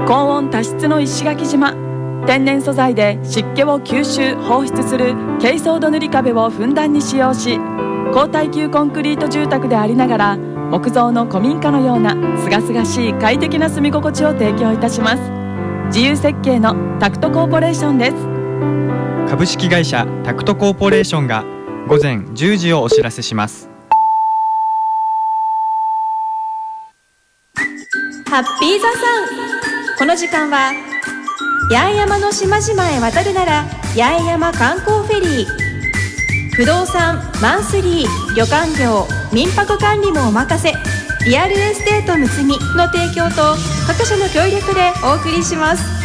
高温多湿の石垣島。天然素材で湿気を吸収放出する珪藻土塗り壁をふんだんに使用し、高耐久コンクリート住宅でありながら木造の古民家のような清々しい快適な住み心地を提供いたします。自由設計のタクトコーポレーションです。 株式会社タクトコーポレーションが午前10時をお知らせします。 ハッピーザさん。この時間は八重山の島々へ渡るなら八重山観光フェリー、不動産マンスリー旅館業民泊管理もお任せリアルエステートむつみの提供と各社の協力でお送りします。